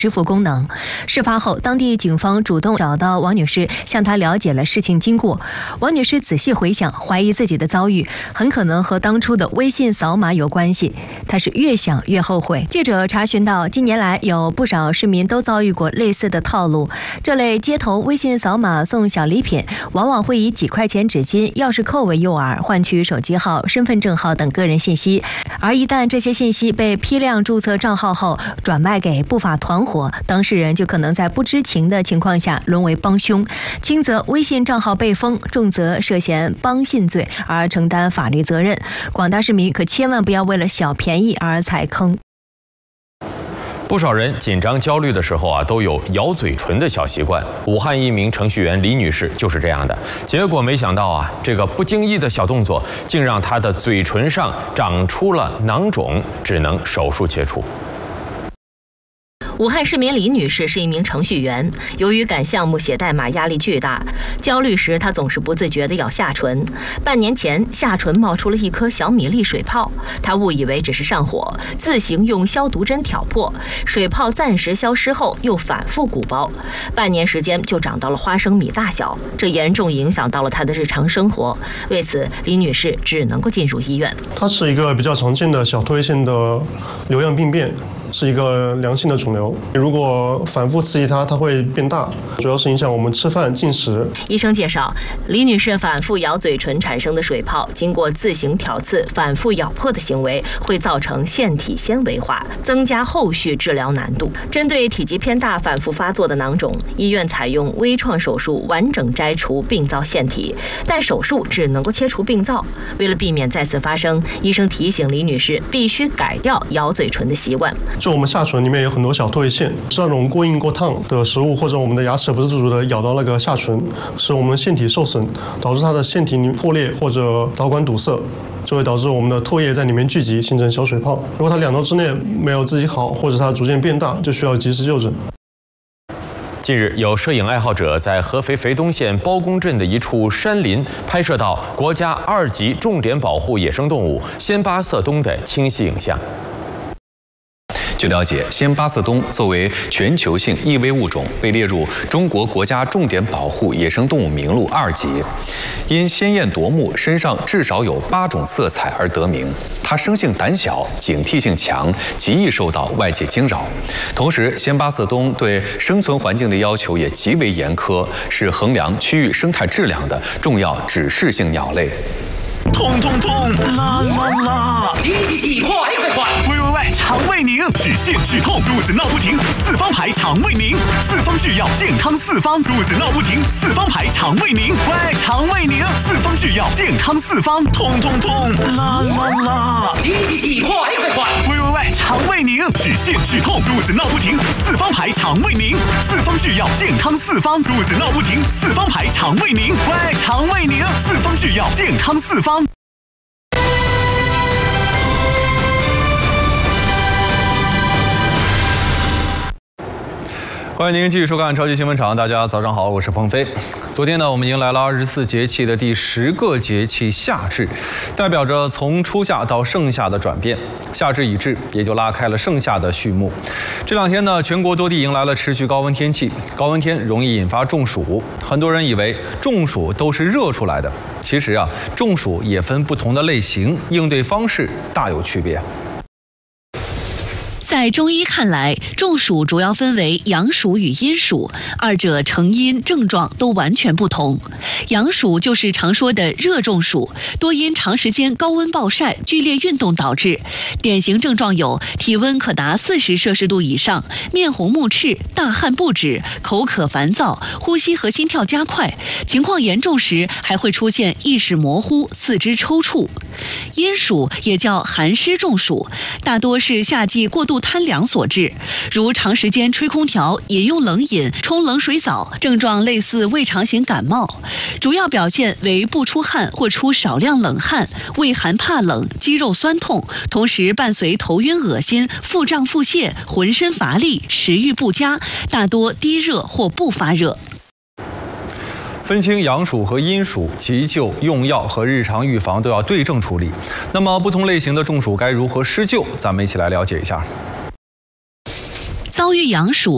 支付功能。事发后，当地警方主动找到王女士，向她了解了事情经过。王女士仔细回想，怀疑自己的遭遇很可能和当初的微信扫码有关系。她是越想越后悔。记者查询到，近年来有不少市民都遭遇过类似的套路。这类街头微信扫码送小礼品，往往会以几块钱纸巾、钥匙扣为诱饵，换取手机号、身份证号等个人信息。而一旦这些信息被批量注册账号后转卖给不法团伙，当事人就可能在不知情的情况下沦为帮凶，轻则微信账号被封，重则涉嫌帮信罪而承担法律责任。广大市民可千万不要为了小便宜而踩坑。 不少人紧张焦虑的时候都有咬嘴唇的小习惯。武汉一名程序员李女士就是这样的，结果没想到这个不经意的小动作竟让她的嘴唇上长出了囊肿，只能手术切除。 武汉市民李女士是一名程序员，由于赶项目写代码压力巨大，焦虑时她总是不自觉地咬下唇。半年前，下唇冒出了一颗小米粒水泡，她误以为只是上火，自行用消毒针挑破，水泡暂时消失后又反复鼓包，半年时间就长到了花生米大小，这严重影响到了她的日常生活。为此，李女士只能够进入医院。 它是一个比较常见的小唾液腺的瘤样病变，是一个良性的肿瘤。如果反复刺激它会变大，主要是影响我们吃饭进食。 医生介绍，李女士反复咬嘴唇产生的水泡，经过自行挑刺、反复咬破的行为，会造成腺体纤维化，增加后续治疗难度。针对体积偏大、反复发作的囊肿，医院采用微创手术完整摘除病灶腺体，但手术只能够切除病灶。为了避免再次发生，医生提醒李女士必须改掉咬嘴唇的习惯。 就我们下唇里面有很多小唾液腺，是那种过硬过烫的食物，或者我们的牙齿不自主的咬到那个下唇，使我们腺体受损，导致它的腺体破裂或者导管堵塞，就会导致我们的唾液在里面聚集，形成小水泡。如果它2周之内没有自己好，或者它逐渐变大，就需要及时就诊。 近日，有摄影爱好者在合肥肥东县包公镇的一处山林拍摄到国家2级重点保护野生动物鲜巴色东的清晰影像。 据了解，鲜巴色东作为全球性易危物种，被列入中国国家重点保护野生动物名录2级，因鲜艳夺目，身上至少有8种色彩而得名。它生性胆小，警惕性强，极易受到外界惊扰。同时，鲜巴色东对生存环境的要求也极为严苛，是衡量区域生态质量的重要指示性鸟类。 痛痛痛，啦啦啦！ 急急急，快快快！ 喂，肠胃宁，止泻止痛，肚子闹不停，四方牌肠胃宁，四方制药健康四方，肚子闹不停，四方牌肠胃宁，喂，肠胃宁，四方制药健康四方，痛痛痛，啦啦啦！ 急急急，快快快！ 喂，肠胃宁，止泻止痛，肚子闹不停，四方牌肠胃宁，四方制药健康四方，肚子闹不停，四方牌肠胃宁，喂，肠胃宁，四方制药健康四方。 欢迎您继续收看超级新闻场，大家早上好，我是鹏飞。昨天呢，我们迎来了24节气的第10个节气夏至，代表着从初夏到盛夏的转变。夏至已至，也就拉开了盛夏的序幕。这2天呢，全国多地迎来了持续高温天气，高温天容易引发中暑。很多人以为中暑都是热出来的，其实中暑也分不同的类型，应对方式大有区别。 在中医看来，中暑主要分为阳暑与阴暑，二者成因症状都完全不同。阳暑就是常说的热中暑，多因长时间高温暴晒、剧烈运动导致。典型症状有体温可达40摄氏度以上，面红目赤、大汗不止、口渴烦躁、呼吸和心跳加快，情况严重时还会出现意识模糊、四肢抽搐。阴暑也叫寒湿中暑，大多是夏季过度贪凉所致，如长时间吹空调、饮用冷饮、冲冷水澡，症状类似胃肠型感冒，主要表现为不出汗或出少量冷汗，畏寒怕冷，肌肉酸痛，同时伴随头晕恶心、腹胀腹泻、浑身乏力、食欲不佳，大多低热或不发热。 分清阳暑和阴暑，急救、用药和日常预防都要对症处理。那么，不同类型的中暑该如何施救？咱们一起来了解一下。 遭遇阳暑